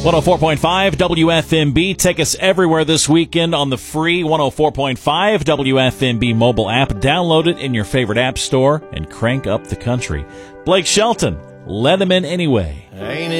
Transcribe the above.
104.5 WFMB. Take us everywhere this weekend on the free 104.5 WFMB mobile app. Download it in your favorite app store and crank up the country. Blake Shelton, let him in anyway.